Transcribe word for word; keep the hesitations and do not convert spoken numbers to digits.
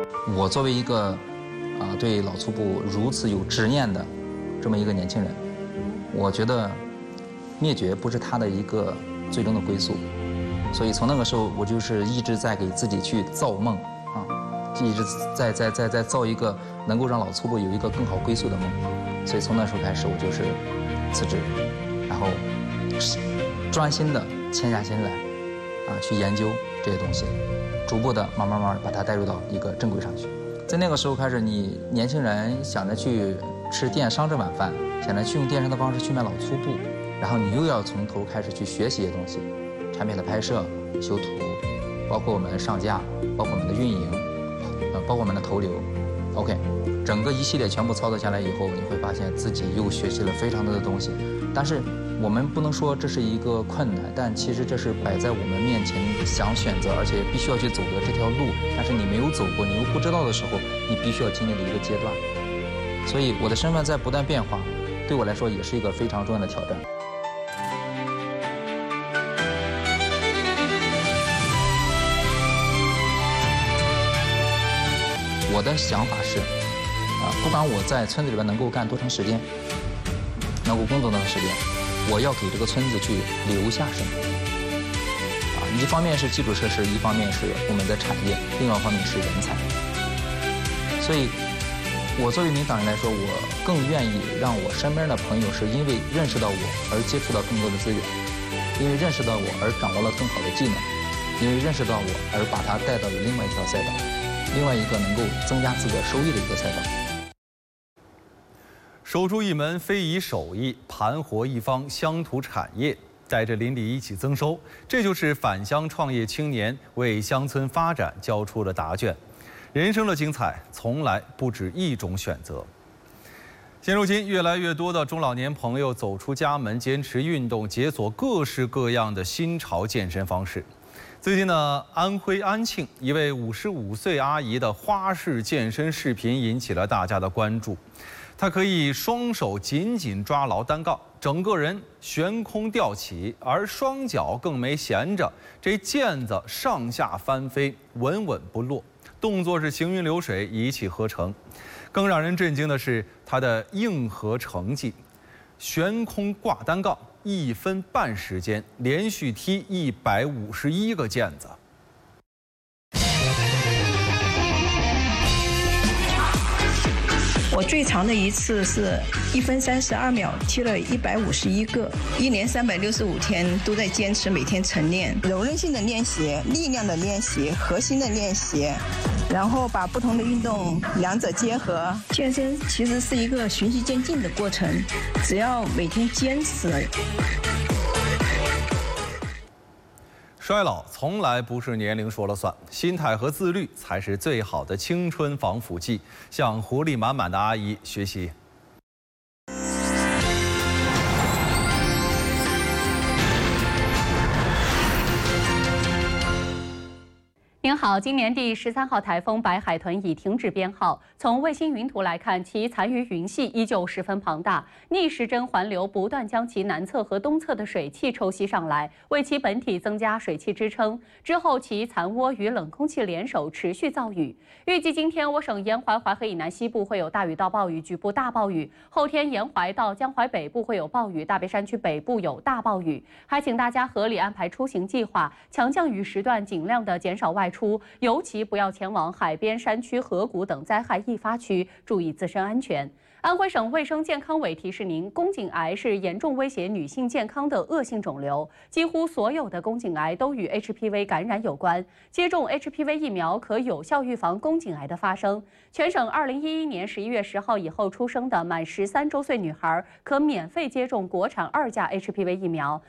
我作为一个啊、呃、对脑卒部如此有执念的这么一个年轻人，我觉得灭绝不是他的一个最终的归宿，所以从那个时候我就是一直在给自己去造梦啊，一直在在在在造一个能够让脑卒部有一个更好归宿的梦，所以从那时候开始我就是辞职，然后专心的潜下心来啊去研究这些东西，逐步的慢慢慢把它带入到一个正轨上去。在那个时候开始，你年轻人想着去吃电商这碗饭，想着去用电商的方式去卖脑卒部，然后你又要从头开始去学习一些东西，产品的拍摄、修图，包括我们上架，包括我们的运营，呃，包括我们的投流 ，OK， 整个一系列全部操作下来以后，你会发现自己又学习了非常多的东西。但是我们不能说这是一个困难，但其实这是摆在我们面前想选择，而且必须要去走的这条路。但是你没有走过，你又不知道的时候，你必须要经历的一个阶段。所以我的身份在不断变化，对我来说也是一个非常重要的挑战。我的想法是，啊，不管我在村子里边能够干多长时间，能够工作多长时间，我要给这个村子去留下什么。啊，一方面是基础设施，一方面是我们的产业，另外一方面是人才。所以，我作为一名党员来说，我更愿意让我身边的朋友是因为认识到我而接触到更多的资源，因为认识到我而掌握了更好的技能，因为认识到我而把它带到了另外一条赛道。另外一个能够增加自个收益的一个赛道。 守住一门非遗手艺，盘活一方乡土产业，带着邻里一起增收，这就是返乡创业青年为乡村发展交出的答卷。人生的精彩从来不止一种选择。现如今，越来越多的中老年朋友走出家门，坚持运动，解锁各式各样的新潮健身方式。最近呢，安徽安庆一位五十五岁阿姨的花式健身视频引起了大家的关注。她可以双手紧紧抓牢单杠，整个人悬空吊起，而双脚更没闲着，这毽子上下翻飞，稳稳不落，动作是行云流水，一气呵成。更让人震惊的是她的硬核成绩：悬空挂单杠。一分半时间，连续踢一百五十一个毽子。 我最长的一次是一分三十二秒，踢了一百五十一个。一年三百六十五天都在坚持每天晨练，柔韧性的练习、力量的练习、核心的练习，然后把不同的运动两者结合。健身其实是一个循序渐进的过程，只要每天坚持。 衰老从来不是年龄说了算，心态和自律才是最好的青春防腐剂。向活力满满的阿姨学习。 您好，今年第十三号台风白海豚已停止编号。从卫星云图来看，其残余云系依旧十分庞大，逆时针环流不断将其南侧和东侧的水汽抽吸上来，为其本体增加水汽支撑。之后，其残涡与冷空气联手，持续造雨。预计今天我省沿淮淮河以南西部会有大雨到暴雨，局部大暴雨；后天沿淮到江淮北部会有暴雨，大别山区北部有大暴雨。还请大家合理安排出行计划，强降雨时段尽量的减少外出，尤其不要前往海边、山区、河谷等灾害易发区，注意自身安全。安徽省卫生健康委提示您，宫颈癌是严重威胁女性健康的恶性肿瘤，几乎所有的宫颈癌都与 H P V 感染有关。接种 H P V 疫苗可有效预防宫颈癌的发生。全省二零一一年十一月十号以后出生的满十三周岁女孩可免费接种国产二价 H P V 疫苗。